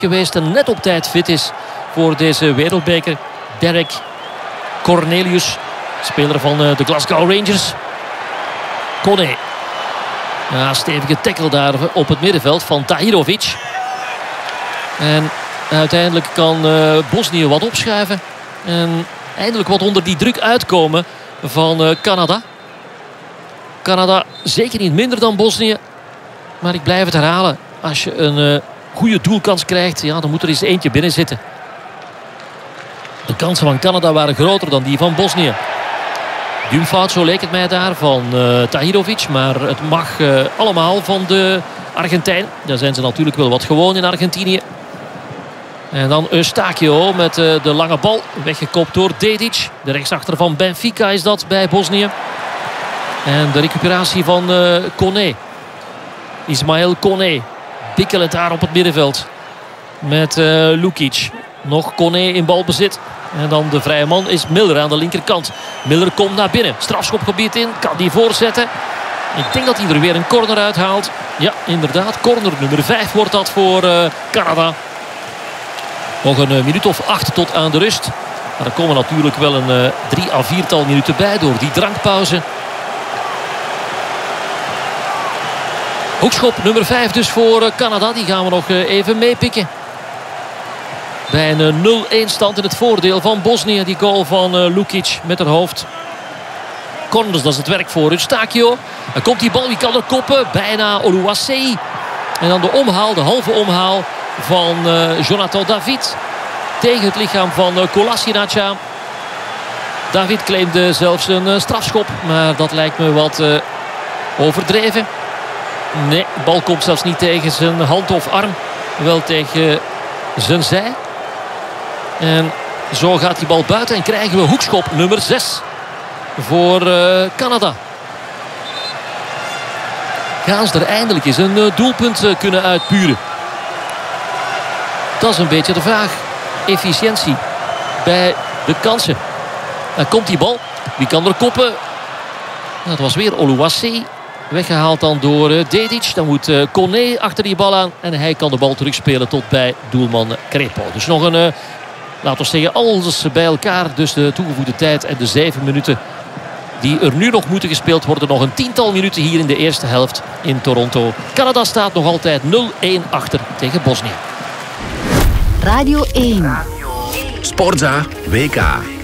geweest en net op tijd fit is voor deze wereldbeker. Derek Cornelius, speler van de Glasgow Rangers. Kone. Ja, stevige tackle daar op het middenveld van Tahirovic. En uiteindelijk kan Bosnië wat opschuiven. En eindelijk wat onder die druk uitkomen van Canada. Canada zeker niet minder dan Bosnië. Maar ik blijf het herhalen. Als je een goede doelkans krijgt, ja, dan moet er eens eentje binnen zitten. De kansen van Canada waren groter dan die van Bosnië. Duimfout, zo leek het mij daar, van Tahirovic. Maar het mag allemaal van de Argentijn. Daar zijn ze natuurlijk wel wat gewoon in Argentinië. En dan Eustáquio met de lange bal. Weggekopt door Dedic. De rechtsachter van Benfica is dat bij Bosnië. En de recuperatie van Kone. Ismail Kone. Bikkelend daar op het middenveld. Met Lukic. Nog Kone in balbezit. En dan de vrije man is Miller aan de linkerkant. Miller komt naar binnen. Strafschopgebied in. Kan die voorzetten. Ik denk dat hij er weer een corner uithaalt. Ja, inderdaad. Corner nummer 5 wordt dat voor Canada. Nog een minuut of 8 tot aan de rust. Maar er komen natuurlijk wel een 3 à 4-tal minuten bij door die drankpauze. Hoekschop nummer 5 dus voor Canada. Die gaan we nog even meepikken. Bij een 0-1 stand in het voordeel van Bosnië. Die goal van Lukic met haar hoofd. Corners, dat is het werk voor Eustáquio. Dan komt die bal, wie kan er koppen? Bijna Oluwaseyi. En dan de omhaal, de halve omhaal van Jonathan David. Tegen het lichaam van Kolasinac. David claimde zelfs een strafschop. Maar dat lijkt me wat overdreven. Nee, de bal komt zelfs niet tegen zijn hand of arm. Wel tegen zijn zij. En zo gaat die bal buiten en krijgen we hoekschop nummer 6 voor Canada. Gaan ze er eindelijk eens een doelpunt kunnen uitpuren? Dat is een beetje de vraag. Efficiëntie bij de kansen. Dan komt die bal. Wie kan er koppen? Dat was weer Oluwaseyi. Weggehaald dan door Dedic. Dan moet Kone achter die bal aan. En hij kan de bal terugspelen tot bij doelman Crepo. Dus nog een, laten we zeggen, alles bij elkaar. Dus de toegevoegde tijd en de 7 minuten die er nu nog moeten gespeeld worden. Nog een 10-tal minuten hier in de eerste helft in Toronto. Canada staat nog altijd 0-1 achter tegen Bosnië. Radio 1. Sportza WK.